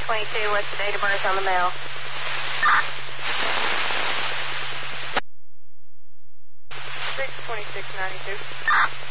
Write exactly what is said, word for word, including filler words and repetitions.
twenty-two, what's the date of birth on the mail? six twenty-six ninety-two.